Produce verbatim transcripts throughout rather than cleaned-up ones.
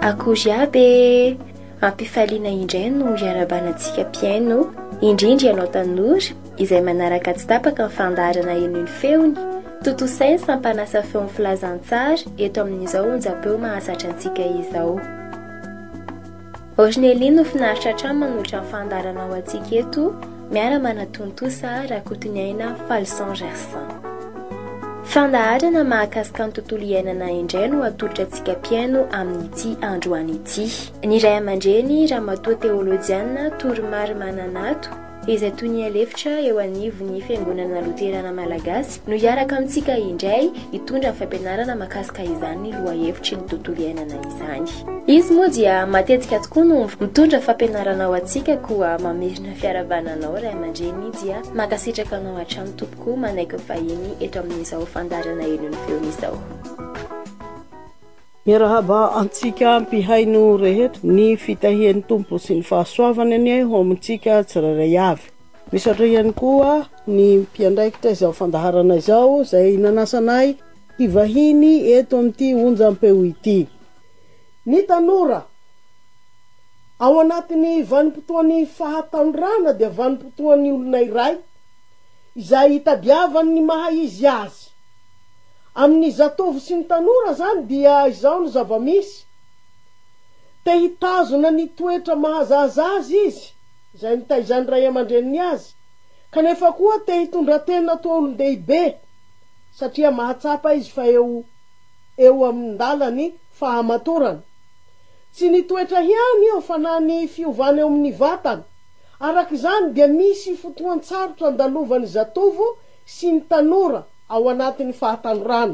Akory aby ampifaliana indray no iarabanantsika piaino indrindra ianao tanora izay manaraka tsy tapaka ny fandarana eny ny feony totosainy sampanasa feo ny filazantsara eto amin'izao onjam-peo mahasatra antsika izao. Ornely no finaritra hatrany manolotra ny fandarana ao antsika eto miara manatontosa rakotiny aina falson gersan. Fandaharana mahakasika ny tontolo iainana indray no atolotra antsika piaino amin'ity androany ity. Ny ray aman-dreny ramatoa teolojiana Toromary Mananato izay toy ny alefitra eo anivon'ny fiangonana loterana malagasy no hiaraka amintsika indray hitondra ny fampianarana mahakasika izany lohahevitry ny tontolo iainana izany. Izy moa dia matetika tokoa no mitondra fampianarana ao antsika koa mamerina fiarabananao ray aman-dreny dia makasitraka anao hatrany tompoko manaiky vahiny eto amin'izao fandarana eny ny feon'izao. Miarahaba antsika ampihaino rehetra ny fitahian'ny tompo sy ny fahasoavany anie ho amintsika tsirairay avy. Misatra ihany koa ny mpiandraikitra izao fandaharana izao izay nanasanay hivahiny eto amin'ity onjam-peo ity. Ny tanora ao anatin'ny vanim-potoan'ny fahatanorana dia vanim-potoan'ny olona iray izay hitadiavany ny maha izy azy. Amin'ny zatovo sy ny tanora zany dia izao no zava-misy te hitazona ny toetra mahazaza azy izy izay nitaizany ray aman-dreniny azy kanefa koa te hitondra tena toa olon-dehibe satria mahatsapa izy fa eo eo amin'ny ndalany fahamatorana. Tsy ny toetra hiany eo fa na ny fiovana eo amin'ny vatana. Arak'izany dia misy fotoan-tsarotra andalovany zatovo sy ny tanora ao anatin'ny fahatanorana.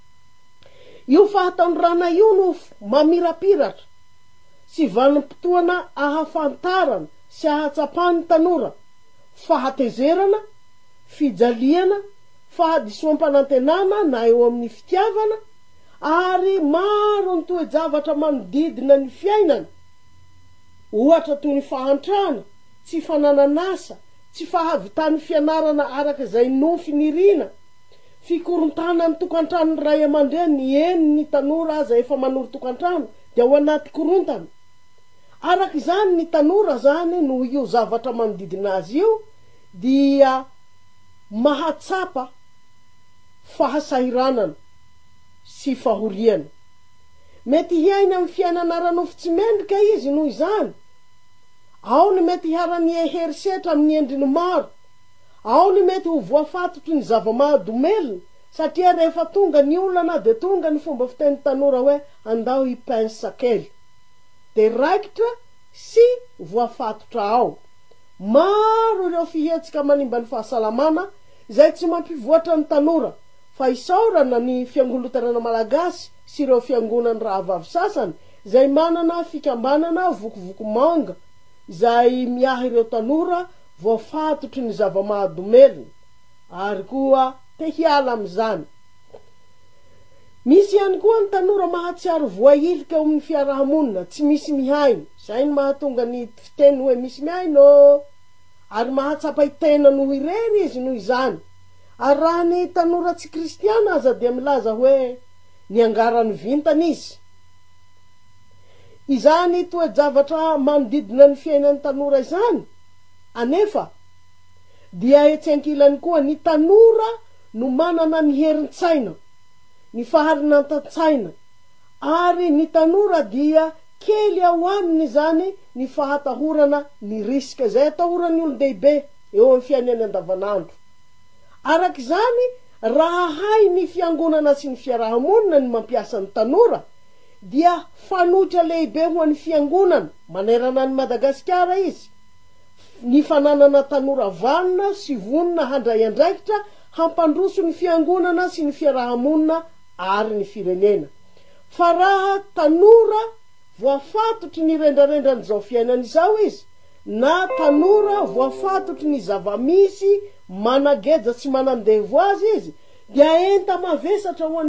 Io fahatanorana io no mamirapiratra sy vanim-potoana ahafantarana sy ahatsapany tanora fahatezerana, fijaliana, fahadisoam-panantenana na eo amin'ny fitiavana ary maro ny toe-javatra manodidina ny fiainana. Ohatra toy ny fahantrana, tsy fanananasa, tsy fahavitan'ny fianarana arak'izay nofy nirina, fikorontana ny tokantrano ray aman-dreny eny ny tanora aza efa manoro tokantrano dia ao anaty korontana. Arak'izany ny tanora zany no io zavatra manodidina azy io dia mahatsapa fahasahiranana sy fahoriana. Mety hiaina amin'ny fiainana ara-nofo tsy mendrika izy noho izany. Ao ny mety hiarany herisetra amin'ny endriny maro. Ao ny mety ho voafatotry ny zava-mahadomelina satria rehefa tonga ny olana dia tonga ny fomba fiteny tanora hoe andao hipensa kely. De raikitra sy voafatotra ao. Maro ireo fihetsika manimba ny fahasalamana izay tsy mampivoatra ny tanora fa isaorana ny fiangonana malagasy sy ireo fiangonany rahavavy sasany izay manana fikambanana vokovoko manga izay miahy ireo tanora voafatotry ny zava-mahadomelina ary koa te hiala amin'izany. Misy ihany koa ny tanora mahatsiaro voailika eo amin'ny fiarahamonina tsy misy mihaino. Izay ny mahatonga ny fiteny hoe misy mihaino ary mahatsapa tena noho irery izy noho izany. Ary raha ny tanora tsy kristiana aza dia milaza hoe niangarany vintana izy. Izany toe-javatra manodidina ny fiainan'ny tanora izany. Anefa dia hetsenkilany koa ny tanora no manana ny herin-tsaina, ny faharinatan-tsaina, ary ny tanora dia kely ao aminy zany ny fahatahorana ny risika izay atahorany olon-dehibe eo amin'ny fiainany andavanandro. Arak'izany raha hay ny fiangonana sy ny fiarahamonina ny mampiasa ny tanora dia fanotra lehibe ho an'ny fiangonana manerana ny Madagasikara izy. Ny fananana tanora vanona sy vonona handray andraikitra hampandroso ny fiangonana sy ny fiarahamonina ary ny firenena. Fa raha tanora voafatotry ny rendrarendra n'izao fiainana izao izy na tanora voafatotry ny zava-misy manageja sy manandevo azy izy dia enta mavesatra ho